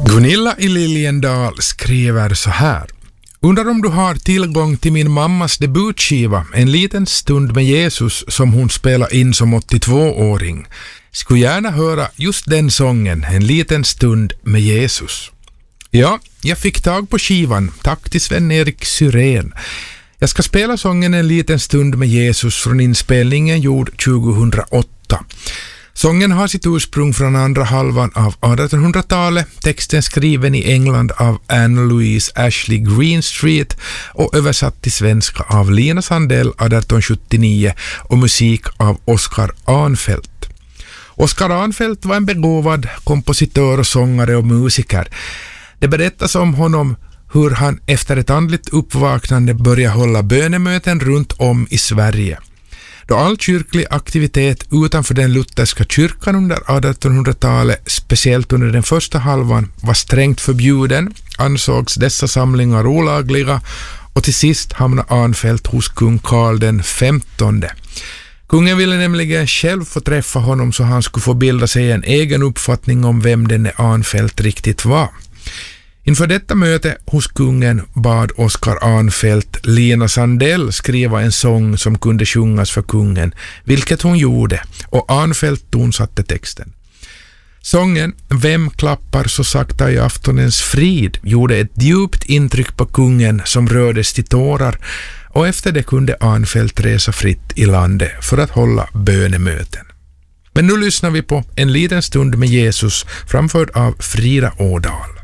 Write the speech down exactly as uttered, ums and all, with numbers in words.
Gunilla i Liljendal skriver så här. Undrar om du har tillgång till min mammas debutskiva En liten stund med Jesus som hon spelar in som åttiotvååring. Skulle gärna höra just den sången, En liten stund med Jesus. Ja, jag fick tag på skivan. Tack till Sven-Erik Syrén. Jag ska spela sången En liten stund med Jesus från inspelningen gjord tjugohundraåtta. Sången har sitt ursprung från andra halvan av artonhundratalet, texten skriven i England av Anne-Louise Ashley Greenstreet och översatt till svenska av Lina Sandell arton sjuttionio och musik av Oskar Arnfeldt. Oskar Arnfeldt var en begåvad kompositör och sångare och musiker. Det berättas om honom hur han efter ett andligt uppvaknande började hålla bönemöten runt om i Sverige. Då all kyrklig aktivitet utanför den lutherska kyrkan under artonhundratalet, speciellt under den första halvan, var strängt förbjuden, ansågs dessa samlingar olagliga och till sist hamnade Arnfeldt hos kung Karl den femtonde. Kungen ville nämligen själv få träffa honom så han skulle få bilda sig en egen uppfattning om vem denne Arnfeldt riktigt var. Inför detta möte hos kungen bad Oskar Arnfeldt Lina Sandell skriva en sång som kunde sjungas för kungen, vilket hon gjorde, och Arnfeldt tonsatte texten. Sången Vem klappar så sakta i aftonens frid gjorde ett djupt intryck på kungen som rördes till tårar, och efter det kunde Arnfeldt resa fritt i landet för att hålla bönemöten. Men nu lyssnar vi på En liten stund med Jesus framförd av Frida Ådahl.